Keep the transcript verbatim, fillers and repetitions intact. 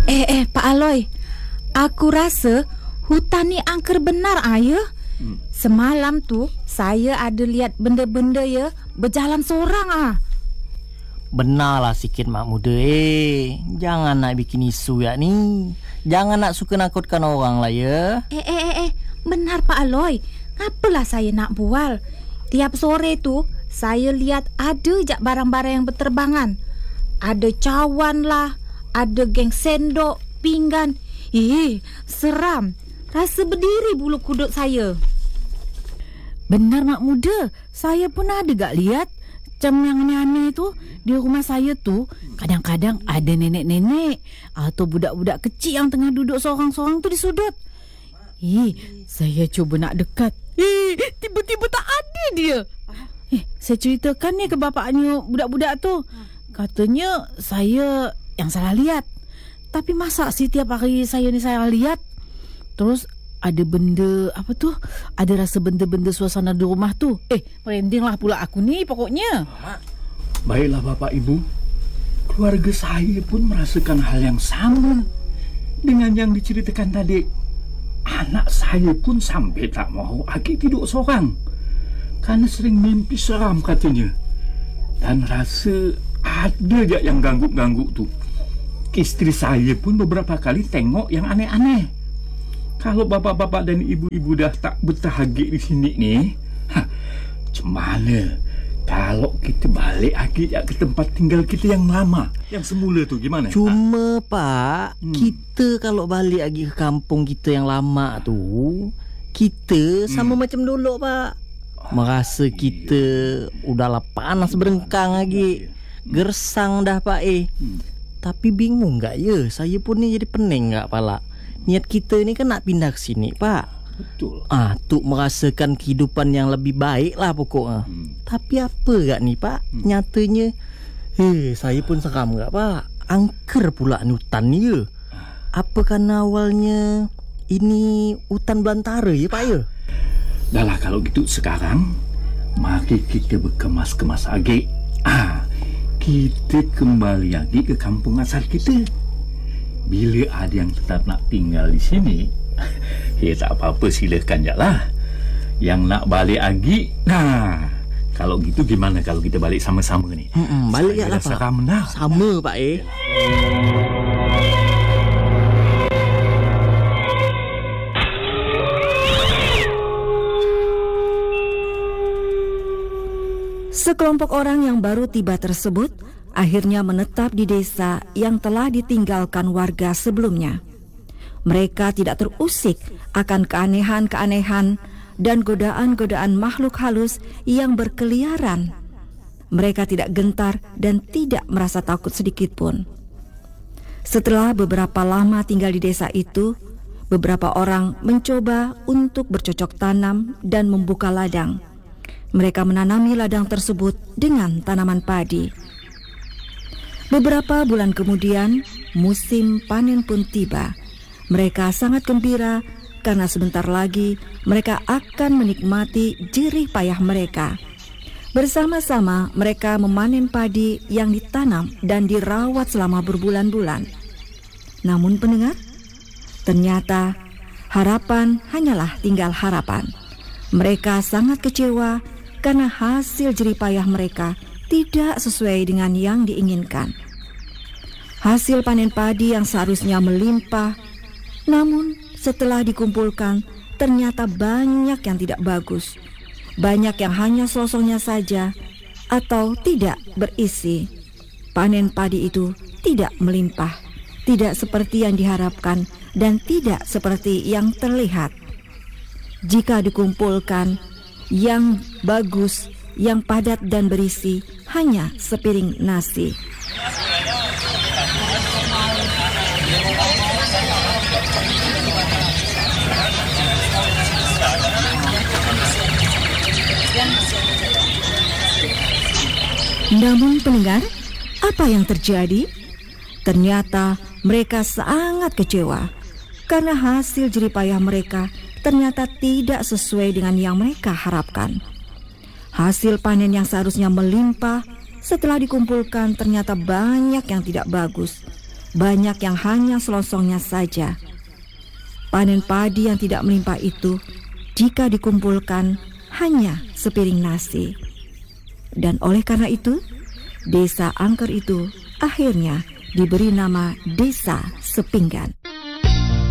Eh, eh, Pak Aloy. Aku rasa hutan ni angker benar, ayah. Hmm. Semalam tu, saya ada lihat benda-benda ya berjalan seorang ah. Benarlah sikit mak muda eh. Jangan nak bikin isu ya ni. Jangan nak suka nakutkan orang lah ya. Eh, eh, eh, eh. Benar Pak Aloy. Apalah saya nak bual. Tiap sore tu, saya lihat ada je barang-barang yang berterbangan. Ada cawan lah, ada geng sendok, pinggan. Eh, seram. Rasa berdiri bulu kuduk saya. Benar mak muda. Saya pun ada gak lihat macam yang aneh-aneh tu. Di rumah saya tu kadang-kadang ada nenek-nenek atau budak-budak kecil yang tengah duduk seorang-seorang tu di sudut. Eh, saya cuba nak dekat. Eh, tiba-tiba tak ada dia. Eh, saya ceritakan ni ke bapaknya budak-budak tu. Katanya saya yang salah lihat. Tapi masa sih tiap hari saya ni salah lihat? Terus ada benda, apa tu? Ada rasa benda-benda suasana di rumah tu. Eh, merinding lah pula aku ni pokoknya. Baiklah Bapak Ibu. Keluarga saya pun merasakan hal yang sama dengan yang diceritakan tadi. Anak saya pun sampai tak mahu lagi tidur seorang kerana sering mimpi seram katanya. Dan rasa ada je yang ganggu-ganggu tu. Isteri saya pun beberapa kali tengok yang aneh-aneh. Kalau bapak-bapak dan ibu-ibu dah tak betah lagi di sini ni, ha, macam mana kalau kita balik lagi ke tempat tinggal kita yang lama, yang semula tu gimana? Cuma ha? Pak, hmm. kita kalau balik lagi ke kampung kita yang lama tu, kita sama hmm. macam dulu Pak. Merasa kita udahlah panas berengkang lagi, gersang dah Pak eh. Hmm. Tapi bingung tak ya? Saya pun ni jadi pening tak pala. Niat kita ni kan nak pindah ke sini Pak. Betul. Ah, tu merasakan kehidupan yang lebih baik lah pokoknya. Hmm. Tapi apa gak ni Pak? Hmm. Nyatanya, eh saya pun seram gak Pak? Angker pula ni hutan ni ya. Apa kerana awalnya ini hutan belantara ya Pak ya? Dah lah kalau gitu sekarang, mari kita berkemas-kemas lagi. Ah, kita kembali lagi ke kampung asal kita. Bila ada yang tetap nak tinggal di sini, ya tak apa-apa, silakan je lah. Yang nak balik lagi, nah, kalau gitu gimana kalau kita balik sama-sama ni? Hmm, balik je lah Pak. Seram dah. Sama Pak eh. Sekelompok orang yang baru tiba tersebut akhirnya menetap di desa yang telah ditinggalkan warga sebelumnya. Mereka tidak terusik akan keanehan-keanehan dan godaan-godaan makhluk halus yang berkeliaran. Mereka tidak gentar dan tidak merasa takut sedikit pun. Setelah beberapa lama tinggal di desa itu, beberapa orang mencoba untuk bercocok tanam dan membuka ladang. Mereka menanami ladang tersebut dengan tanaman padi. Beberapa bulan kemudian, musim panen pun tiba. Mereka sangat gembira karena sebentar lagi mereka akan menikmati jerih payah mereka. Bersama-sama mereka memanen padi yang ditanam dan dirawat selama berbulan-bulan. Namun pendengar, ternyata harapan hanyalah tinggal harapan. Mereka sangat kecewa karena hasil jerih payah mereka tidak sesuai dengan yang diinginkan. Hasil panen padi yang seharusnya melimpah, namun setelah dikumpulkan ternyata banyak yang tidak bagus. Banyak yang hanya selosongnya saja atau tidak berisi. Panen padi itu tidak melimpah, tidak seperti yang diharapkan dan tidak seperti yang terlihat. Jika dikumpulkan, yang bagus, yang padat dan berisi hanya sepiring nasi. Namun pendengar, apa yang terjadi? Ternyata mereka sangat kecewa karena hasil jerih payah mereka ternyata tidak sesuai dengan yang mereka harapkan. Hasil panen yang seharusnya melimpah setelah dikumpulkan ternyata banyak yang tidak bagus. banyak yang hanya selongsongnya saja. Panen padi yang tidak melimpah itu, jika dikumpulkan, hanya sepiring nasi. Dan oleh karena itu, desa angker itu akhirnya diberi nama Desa Sepinggan.